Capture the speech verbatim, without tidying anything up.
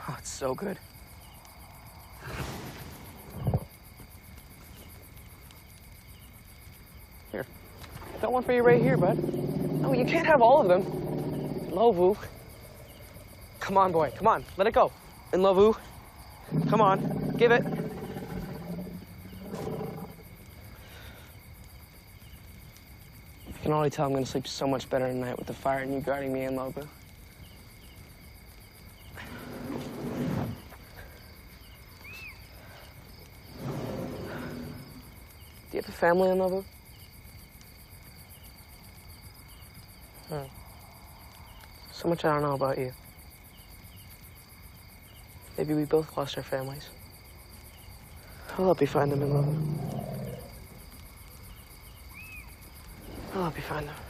Oh, it's so good. Here. Got one for you right here, bud. No, you can't have all of them. Lovu. Come on, boy. Come on. Let it go. And Lovu. Come on. Give it. I can already tell I'm going to sleep so much better tonight with the fire and you guarding me and Lovu. Do you have a family in Lovu? Hmm. So much I don't know about you. Maybe we both lost our families. I'll help you find them in Lovu. I'll help you find them.